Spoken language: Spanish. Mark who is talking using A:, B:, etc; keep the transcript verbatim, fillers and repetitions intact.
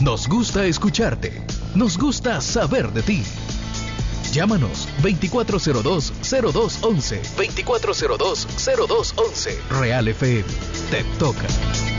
A: Nos gusta escucharte. Nos gusta saber de ti. Llámanos veinticuatro cero dos, cero dos once. veinticuatro cero dos, cero dos once. Real F M. Te toca.